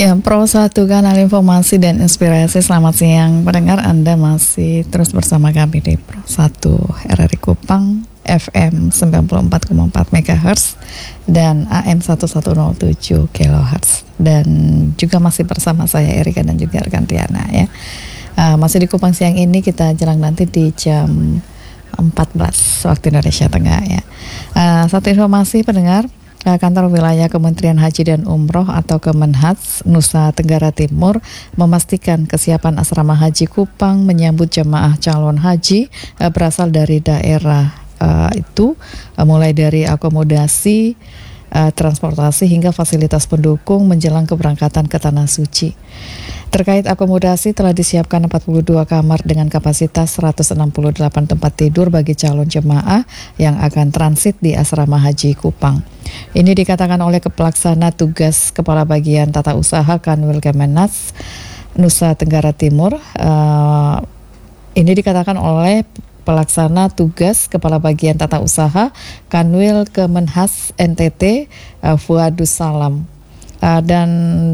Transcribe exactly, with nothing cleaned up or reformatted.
Ya, Pro satu Kanal Informasi dan Inspirasi. Selamat siang pendengar, Anda masih terus bersama kami di Pro satu R R I Kupang F M sembilan puluh empat koma empat megahertz dan A M seribu seratus tujuh kilohertz, dan juga masih bersama saya Erika dan juga rekan Tiana ya. Uh, masih di Kupang siang ini, kita jelang nanti di jam empat belas waktu Indonesia Tengah ya. Uh, satu informasi pendengar, Kantor Wilayah Kementerian Haji dan Umroh atau Kemenhaj Nusa Tenggara Timur memastikan kesiapan asrama haji Kupang menyambut jemaah calon haji uh, berasal dari daerah uh, itu, uh, mulai dari akomodasi, uh, transportasi hingga fasilitas pendukung menjelang keberangkatan ke Tanah Suci. Terkait akomodasi, telah disiapkan empat puluh dua kamar dengan kapasitas seratus enam puluh delapan tempat tidur bagi calon jemaah yang akan transit di asrama haji Kupang. Ini dikatakan oleh Pelaksana Tugas Kepala Bagian Tata Usaha Kanwil Kemenhaj Nusa Tenggara Timur. Uh, ini dikatakan oleh Pelaksana Tugas Kepala Bagian Tata Usaha Kanwil Kemenhaj N T T, uh, Fuadus Salam. Uh, dan